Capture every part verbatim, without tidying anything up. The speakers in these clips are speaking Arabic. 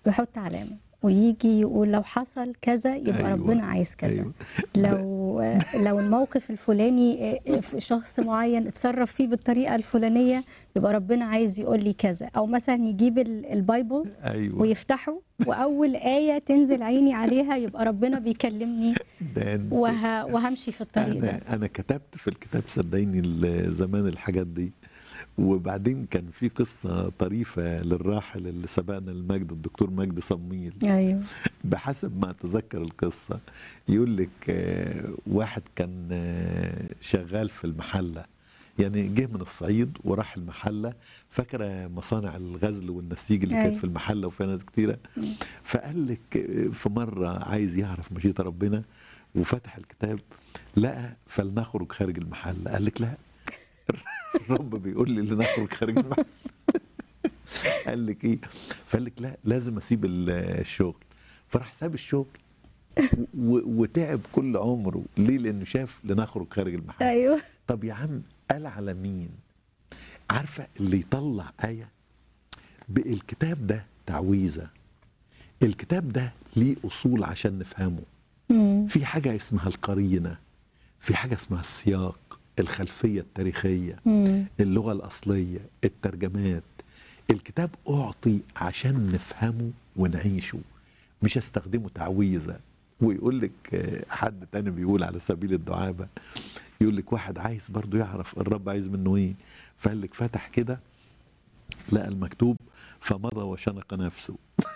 يحط علامة ويجي يقول لو حصل كذا يبقى أيوة. ربنا عايز كذا. أيوة. لو لو الموقف الفلاني شخص معين اتصرف فيه بالطريقة الفلانية يبقى ربنا عايز يقول لي كذا. أو مثلا يجيب البايبل أيوة. ويفتحه وأول آية تنزل عيني عليها يبقى ربنا بيكلمني وه... وهمشي في الطريق أنا ده. أنا كتبت في الكتاب صدقيني زمان الحاجات دي. وبعدين كان في قصة طريفة للراحل اللي سبقنا المجد الدكتور مجدي صميل. أيوه. بحسب ما أتذكر القصة يقول لك واحد كان شغال في المحلة، يعني جه من الصعيد وراح المحلة، فاكرة مصانع الغزل والنسيج اللي كانت في المحلة وفيها ناس كتيرة. فقال لك في مرة عايز يعرف مشيئة ربنا وفتح الكتاب لقى فلنخرج خارج المحلة. قال لك لا، الرب بيقول لي لنخرج خارج المحل. قال لك ايه؟ فقال لك لا، لازم اسيب الشغل. فراح ساب الشغل وتعب كل عمره. ليه؟ لانه شاف لنخرج خارج المحل. ايوه. طب يا عم قال على مين؟ عارفه اللي يطلع ايه بالكتاب ده تعويذه. الكتاب ده ليه اصول عشان نفهمه. مم. في حاجه اسمها القرينه، في حاجه اسمها السياق، الخلفية التاريخية، مم. اللغة الأصلية، الترجمات. الكتاب أعطي عشان نفهمه ونعيشه، مش استخدمه تعويذة. ويقول لك حد تاني بيقول على سبيل الدعابة، يقول لك واحد عايز برضو يعرف الرب عايز منه ايه، فقال لك فتح كده لقى المكتوب فمضى وشنق نفسه.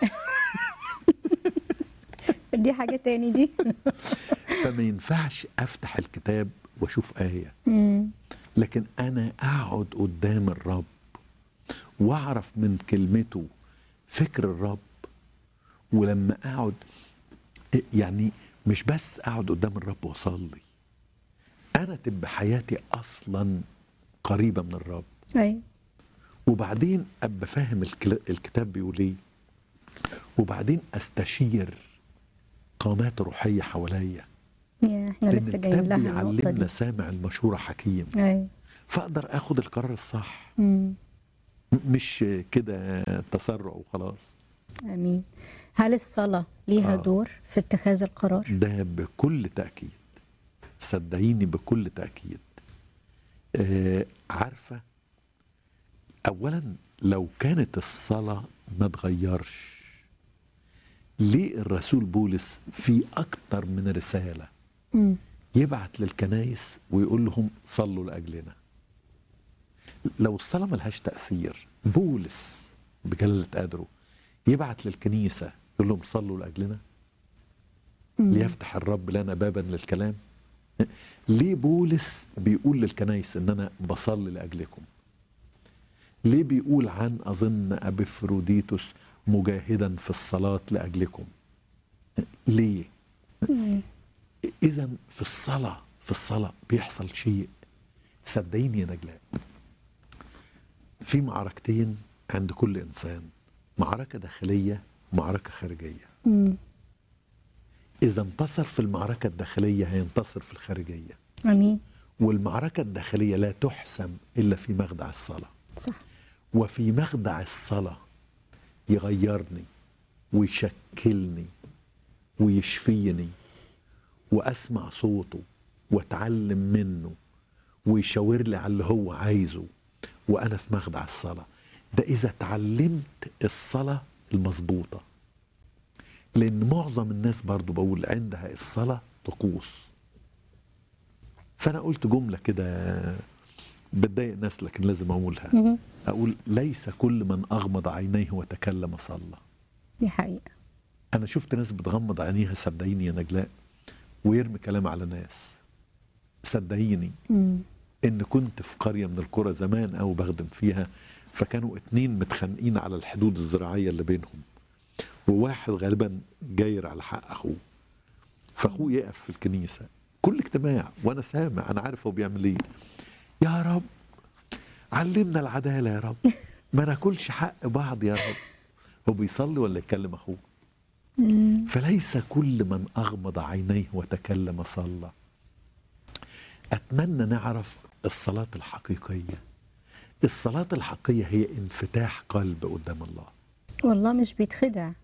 دي حاجة تاني دي. فما ينفعش أفتح الكتاب واشوف آية، مم. لكن أنا أقعد قدام الرب واعرف من كلمته فكر الرب. ولما أقعد يعني مش بس أقعد قدام الرب وأصلي، أنا تبقى حياتي أصلا قريبة من الرب. أي. وبعدين أبقى فاهم الكتاب بيقول إيه، وبعدين أستشير قامات روحية حواليا. يا احنا لسه جايين لها النقطة دي. يعلمنا سامع المشورة حكيم. أي. فأقدر أخد القرار الصح. مم. مش كده تسرع وخلاص. امين. هل الصلاة ليها آه. دور في اتخاذ القرار؟ ده بكل تأكيد، صدقيني بكل تأكيد. آه عارفة، أولا لو كانت الصلاة ما تغيرش، ليه الرسول بولس في أكتر من رسالة م. يبعت للكنايس ويقول لهم صلوا لأجلنا؟ لو الصلاة ملهاش تأثير، بولس بجلالة قدره يبعت للكنيسة يقول لهم صلوا لأجلنا؟ م. ليفتح الرب لنا بابا للكلام. ليه بولس بيقول للكنايس ان انا بصلي لأجلكم؟ ليه بيقول عن أظن أبيفروديتوس مجاهدا في الصلاة لأجلكم؟ ليه؟ إذا في الصلاة في الصلاة بيحصل شيء. صدقيني يا نجلاء، في معركتين عند كل إنسان، معركة داخلية ومعركة خارجية. مم. إذا انتصر في المعركة الداخلية هينتصر في الخارجية. أمين. والمعركة الداخلية لا تحسم إلا في مخدع الصلاة. صح. وفي مخدع الصلاة يغيرني ويشكلني ويشفيني وأسمع صوته وأتعلم منه ويشاور لي على اللي هو عايزه وأنا في مخدع الصلاة. ده إذا تعلمت الصلاة المظبوطة. لأن معظم الناس برضو بقول عندها الصلاة طقوس. فأنا قلت جملة كده بتضايق الناس لكن لازم أقولها. أقول ليس كل من أغمض عينيه وتكلم صلى. دي حقيقة. أنا شفت ناس بتغمض عينيها صدقيني يا نجلاء ويرمي كلام على ناس. صدقيني مم. إن كنت في قرية من القرى زمان أو بخدم فيها، فكانوا اتنين متخانقين على الحدود الزراعية اللي بينهم، وواحد غالبا جاير على حق أخوه، فأخوه يقف في الكنيسة كل اجتماع وأنا سامع، أنا عارف هو بيعمل إيه. يا رب علمنا العدالة يا رب، ما ناكلش حق بعض يا رب. هو بيصلي ولا يكلم أخوه؟ فليس كل من أغمض عينيه وتكلم صلى. أتمنى نعرف الصلاة الحقيقية. الصلاة الحقيقية هي انفتاح قلب قدام الله. والله مش بيتخدع.